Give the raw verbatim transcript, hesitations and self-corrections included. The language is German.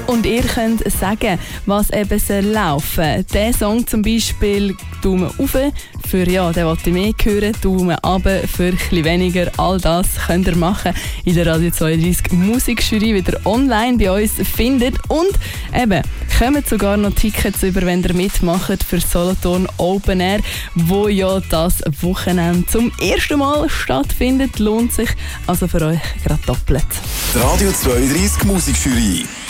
Und ihr könnt sagen, was eben soll laufen. Der Song zum Beispiel Daumen rauf für «Ja, den wollte ich mehr hören», Daumen runter für «Chli weniger». All das könnt ihr machen in der Radio zweiunddreißig Musikjury, wieder online bei uns findet. Und eben, kommen sogar noch Tickets über, wenn ihr mitmacht für Solothurn Open Air, wo ja das Wochenende zum ersten Mal stattfindet. Lohnt sich also für euch gerade doppelt. Radio zweiunddreißig Musikjury.